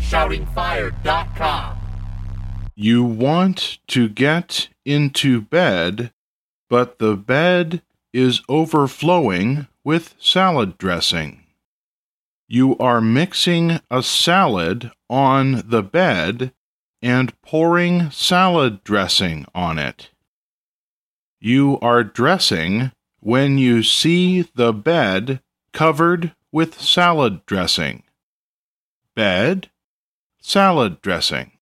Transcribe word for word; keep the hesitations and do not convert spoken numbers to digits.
shouting fire dot com. You want to get into bed, but the bed is overflowing with salad dressing. You are mixing a salad on the bed and pouring salad dressing on it. You are dressing when you see the bed covered with salad dressing. Bed, salad dressing.